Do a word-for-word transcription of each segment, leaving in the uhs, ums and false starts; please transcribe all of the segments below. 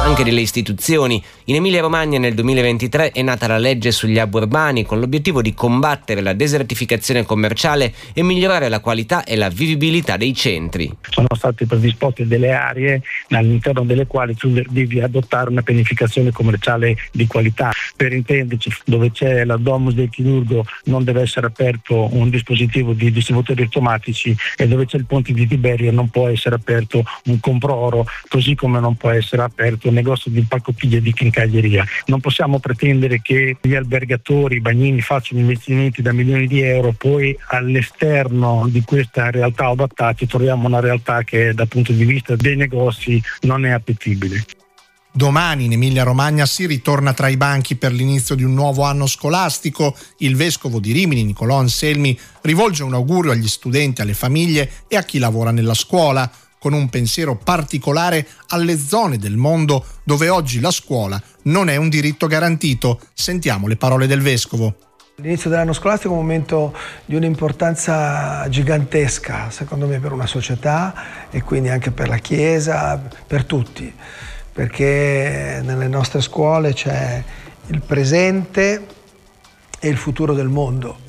anche delle istituzioni. In Emilia-Romagna nel duemilaventitré è nata la legge sugli hub urbani con l'obiettivo di combattere la desertificazione commerciale e migliorare la qualità e la vivibilità dei centri. Sono state predisposte delle aree all'interno delle quali tu devi adottare una pianificazione commerciale di qualità. Per intenderci, dove c'è la domus del chirurgo non deve essere aperto un dispositivo di distributori automatici, e dove c'è il ponte di Tiberio non può essere aperto un compro oro, così come non può essere aperto un negozio di impaccoppiglia di quincaglieria. Non possiamo pretendere che gli albergatori, i bagnini facciano investimenti da milioni di euro, poi all'esterno di questa realtà adattati troviamo una realtà che dal punto di vista dei negozi non è appetibile. Domani in Emilia-Romagna si ritorna tra i banchi per l'inizio di un nuovo anno scolastico. Il vescovo di Rimini, Nicolò Anselmi, rivolge un augurio agli studenti, alle famiglie e a chi lavora nella scuola, con un pensiero particolare alle zone del mondo dove oggi la scuola non è un diritto garantito. Sentiamo le parole del vescovo. L'inizio dell'anno scolastico è un momento di un'importanza gigantesca, secondo me, per una società e quindi anche per la Chiesa, per tutti, perché nelle nostre scuole c'è il presente e il futuro del mondo.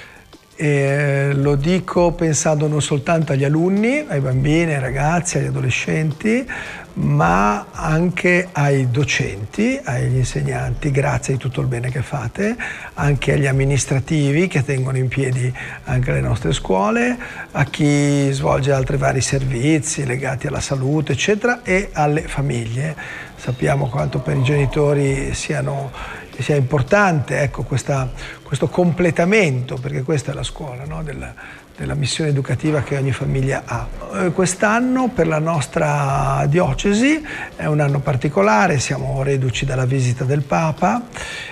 E lo dico pensando non soltanto agli alunni, ai bambini, ai ragazzi, agli adolescenti, ma anche ai docenti, agli insegnanti, grazie di tutto il bene che fate, anche agli amministrativi che tengono in piedi anche le nostre scuole, a chi svolge altri vari servizi legati alla salute, eccetera, e alle famiglie. Sappiamo quanto per i genitori siano sia importante, ecco, questa, questo completamento, perché questa è la scuola, no? della, della missione educativa che ogni famiglia ha. Quest'anno per la nostra diocesi è un anno particolare, siamo reduci dalla visita del Papa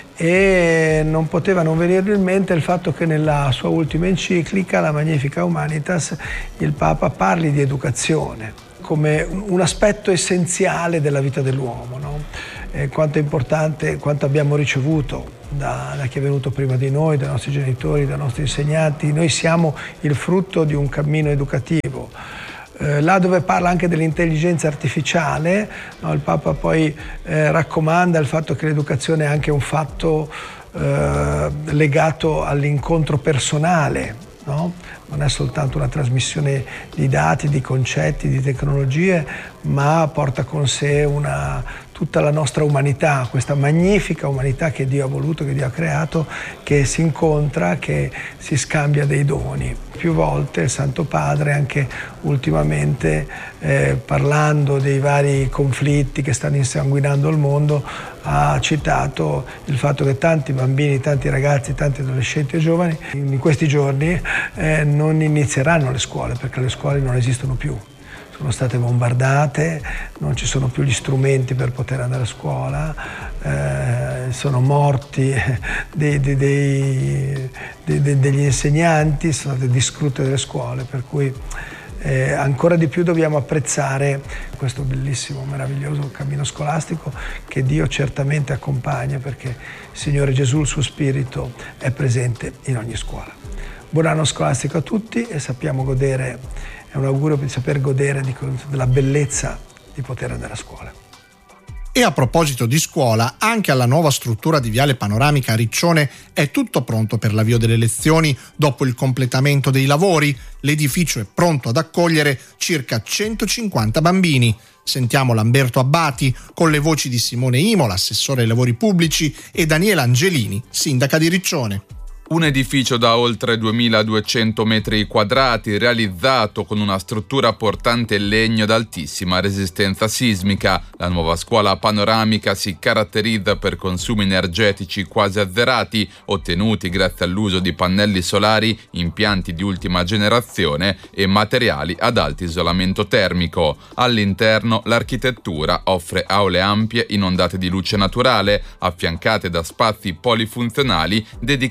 e non poteva non venirmi in mente il fatto che nella sua ultima enciclica, la Magnificat Humanitas, il Papa parli di educazione come un aspetto essenziale della vita dell'uomo, no? E quanto è importante, quanto abbiamo ricevuto da, da chi è venuto prima di noi, dai nostri genitori, dai nostri insegnanti. Noi siamo il frutto di un cammino educativo. Eh, là dove parla anche dell'intelligenza artificiale, no, il Papa poi eh, raccomanda il fatto che l'educazione è anche un fatto eh, legato all'incontro personale, no? Non è soltanto una trasmissione di dati, di concetti, di tecnologie, ma porta con sé una, tutta la nostra umanità, questa magnifica umanità che Dio ha voluto, che Dio ha creato, che si incontra, che si scambia dei doni. Più volte il Santo Padre, anche ultimamente, eh, parlando dei vari conflitti che stanno insanguinando il mondo, ha citato il fatto che tanti bambini, tanti ragazzi, tanti adolescenti e giovani in questi giorni eh, non inizieranno le scuole, perché le scuole non esistono più. Sono state bombardate, non ci sono più gli strumenti per poter andare a scuola, eh, sono morti dei, dei, dei, dei, degli insegnanti, sono state distrutte delle scuole, per cui eh, ancora di più dobbiamo apprezzare questo bellissimo, meraviglioso cammino scolastico che Dio certamente accompagna, perché il Signore Gesù, il suo Spirito, è presente in ogni scuola. Buon anno scolastico a tutti e sappiamo godere, è un augurio per saper godere di, della bellezza di poter andare a scuola. E a proposito di scuola, anche alla nuova struttura di Viale Panoramica a Riccione è tutto pronto per l'avvio delle lezioni. Dopo il completamento dei lavori, l'edificio è pronto ad accogliere circa centocinquanta bambini. Sentiamo Lamberto Abbati con le voci di Simone Imola, assessore ai lavori pubblici, e Daniela Angelini, sindaca di Riccione. Un edificio da oltre duemiladuecento metri quadrati, realizzato con una struttura portante in legno ad altissima resistenza sismica. La nuova scuola panoramica si caratterizza per consumi energetici quasi azzerati, ottenuti grazie all'uso di pannelli solari, impianti di ultima generazione e materiali ad alto isolamento termico. All'interno l'architettura offre aule ampie inondate di luce naturale, affiancate da spazi polifunzionali dedicati ai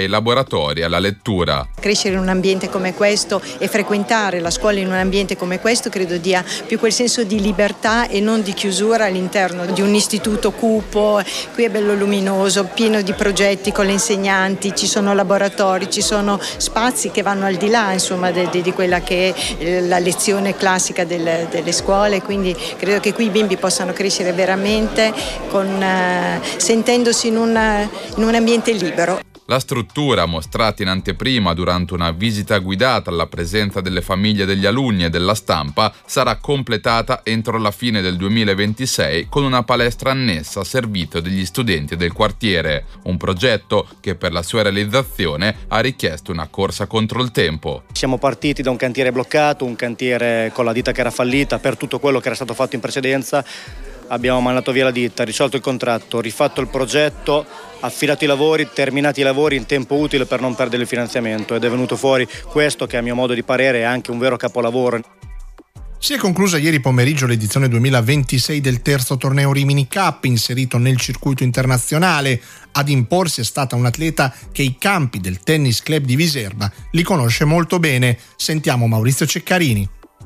ai laboratori e alla lettura. Crescere in un ambiente come questo e frequentare la scuola in un ambiente come questo credo dia più quel senso di libertà e non di chiusura all'interno di un istituto cupo. Qui è bello luminoso, pieno di progetti con le insegnanti, ci sono laboratori, ci sono spazi che vanno al di là insomma di, di quella che è la lezione classica del, delle scuole, quindi credo che qui i bimbi possano crescere veramente con, uh, sentendosi in, una, in un ambiente libero. La struttura, mostrata in anteprima durante una visita guidata alla presenza delle famiglie degli alunni e della stampa, sarà completata entro la fine del duemilaventisei con una palestra annessa a servizio degli studenti del quartiere. Un progetto che per la sua realizzazione ha richiesto una corsa contro il tempo. Siamo partiti da un cantiere bloccato, un cantiere con la ditta che era fallita per tutto quello che era stato fatto in precedenza. Abbiamo mandato via la ditta, risolto il contratto, rifatto il progetto, affidato i lavori, terminati i lavori in tempo utile per non perdere il finanziamento, ed è venuto fuori questo che a mio modo di parere è anche un vero capolavoro. Si è conclusa ieri pomeriggio l'edizione duemilaventisei del terzo torneo Rimini Cup, inserito nel circuito internazionale. Ad imporsi è stata un'atleta che i campi del Tennis Club di Viserba li conosce molto bene. Sentiamo Maurizio Ceccarini.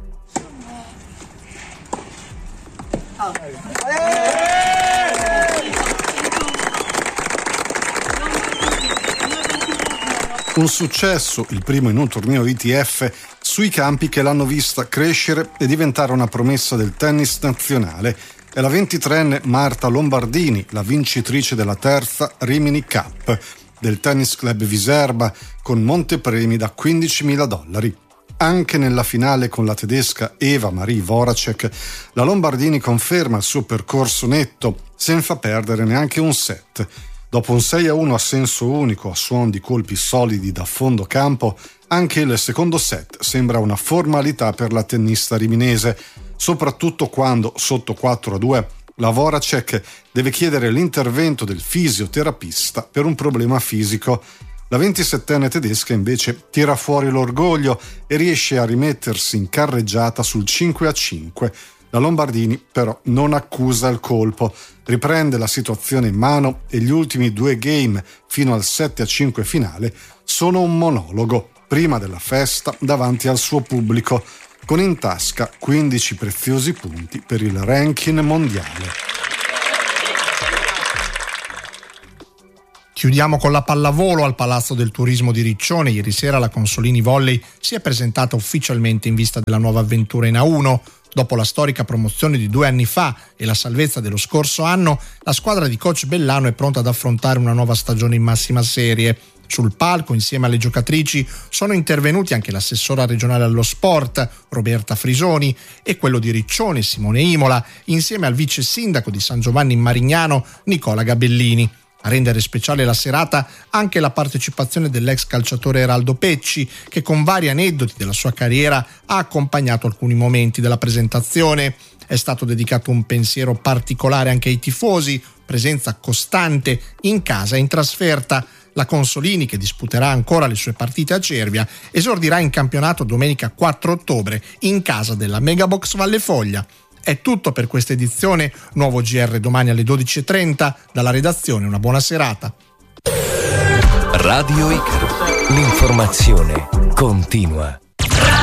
Un successo, il primo in un torneo I T F, sui campi che l'hanno vista crescere e diventare una promessa del tennis nazionale. È la ventitreenne Marta Lombardini, la vincitrice della terza Rimini Cup del Tennis Club Viserba, con montepremi da quindicimila dollari. Anche nella finale con la tedesca Eva Marie Voracek, la Lombardini conferma il suo percorso netto, senza perdere neanche un set. Dopo un sei a uno a senso unico a suon di colpi solidi da fondo campo, anche il secondo set sembra una formalità per la tennista riminese, soprattutto quando, sotto quattro a due, la Voracek deve chiedere l'intervento del fisioterapista per un problema fisico. La ventisettenne tedesca invece tira fuori l'orgoglio e riesce a rimettersi in carreggiata sul cinque a cinque. La Lombardini però non accusa il colpo, riprende la situazione in mano e gli ultimi due game fino al sette a cinque finale sono un monologo, prima della festa davanti al suo pubblico, con in tasca quindici preziosi punti per il ranking mondiale. Chiudiamo con la pallavolo al Palazzo del Turismo di Riccione. Ieri sera la Consolini Volley si è presentata ufficialmente in vista della nuova avventura in A uno. Dopo la storica promozione di due anni fa e la salvezza dello scorso anno, la squadra di coach Bellano è pronta ad affrontare una nuova stagione in massima serie. Sul palco, insieme alle giocatrici, sono intervenuti anche l'assessora regionale allo sport, Roberta Frisoni, e quello di Riccione, Simone Imola, insieme al vice sindaco di San Giovanni in Marignano, Nicola Gabellini. A rendere speciale la serata anche la partecipazione dell'ex calciatore Eraldo Pecci, che con vari aneddoti della sua carriera ha accompagnato alcuni momenti della presentazione. È stato dedicato un pensiero particolare anche ai tifosi, presenza costante in casa e in trasferta. La Consolini, che disputerà ancora le sue partite a Cervia, esordirà in campionato domenica quattro ottobre in casa della Megabox Valle Foglia. È tutto per questa edizione, nuovo G R domani alle dodici e trenta, dalla redazione una buona serata. Radio Icaro, l'informazione continua.